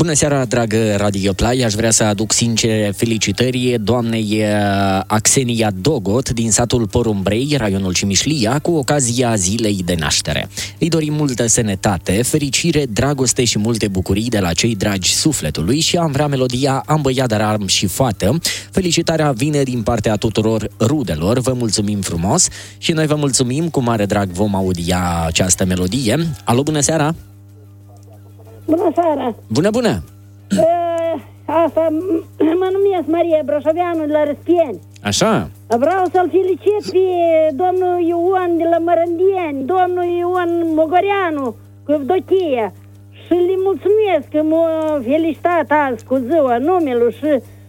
Bună seara, dragă Radio Play. Aș vrea să aduc sincere felicitări doamnei Axenia Dogot din satul Porumbrei, raionul Cimișlia, cu ocazia zilei de naștere. Îi dorim multă sănătate, fericire, dragoste și multe bucurii de la cei dragi sufletului și am vrea melodia Am băiat dar am și fată. Felicitarea vine din partea tuturor rudelor. Vă mulțumim frumos și noi vă mulțumim, cu mare drag vom audia această melodie. Alo, bună seara! Bună seara! Bună, bună! Asta mă numesc Maria Broșoveanu de la Răspieni. Așa? Vreau să-l felicit pe domnul Ioan de la Mărândieni, domnul Ioan Mogoreanu cu Evdochia și le mulțumesc că m-a felicitat azi cu ziua numelui și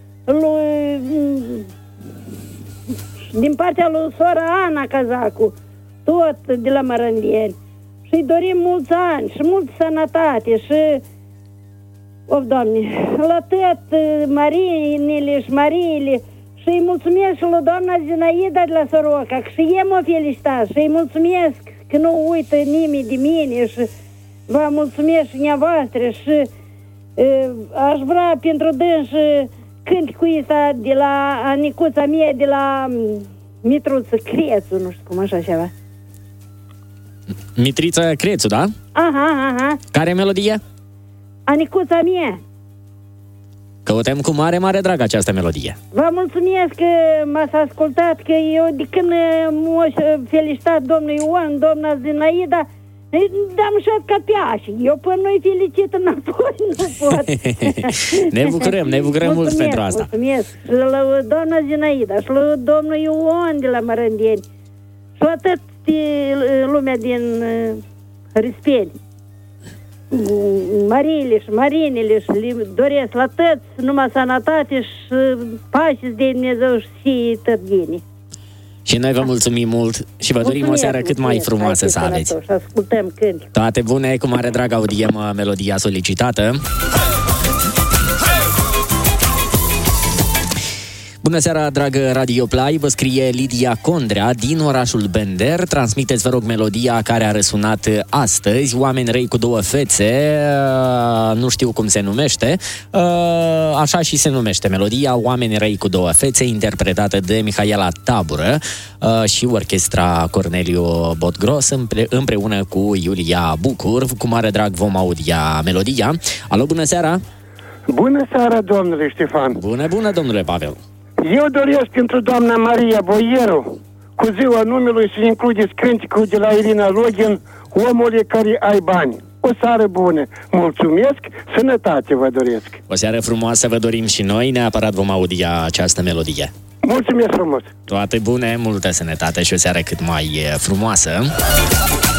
din partea lui sora Ana Cazacu, tot de la Mărândieni. Și-i dorim mulți ani și multă sănătate și, Doamne, la tot Marinele și Mariile și-i mulțumesc și lui doamna Zinaida de la Soroca, că și ei m-a felicitat și-i mulțumesc că nu uită nimeni de mine și vă mulțumesc și neavoastră și aș vrea pentru dânsi cântecul ăsta de la Anicuța mea de la Mitruță Crețu, nu știu cum așa ceva. Mitrița Crețu, da? Aha. Care melodie? Anicuța mea. Căutăm cu mare, mare drag această melodie. Vă mulțumesc că m-ați ascultat, că eu de când m-a felicitat domnul Ioan, doamna Zinaida, am șat ca peași. Eu până nu-i felicit înapoi, nu pot. ne bucurăm mult pentru asta. Mulțumesc și la doamna Zinaida și la domnul Ioan de la Mărândieni și la tot lumea din Răspieni. Mariile și Marinele și le doresc la toți numai sănătate și pace de Dumnezeu și fie tot bine. Și noi vă mulțumim mult și vă dorim o seară cât mai frumoasă să aveți. Și ascultăm cânt. Toate bune, cu mare drag audiem melodia solicitată. Bună seara, dragă Radio Play, vă scrie Lidia Condrea din orașul Bender. Transmiteți, vă rog, melodia care a răsunat astăzi, Oameni răi cu două fețe, nu știu cum se numește, așa și se numește melodia, Oameni răi cu două fețe, interpretată de Mihaela Tabură și orchestra Corneliu Botgros împreună cu Iulia Bucur. Cu mare drag vom audia melodia. Alo, bună seara! Bună seara, domnule Ștefan! Bună, domnule Pavel! Eu doresc pentru doamna Maria Boieru, cu ziua numelui, să includeți cântecul de la Irina Login, Omule care ai bani. O seară bună! Mulțumesc! Sănătate vă doresc! O seară frumoasă vă dorim și noi, neapărat vom audia această melodie. Mulțumesc frumos! Toate bune, multă sănătate și o seară cât mai frumoasă!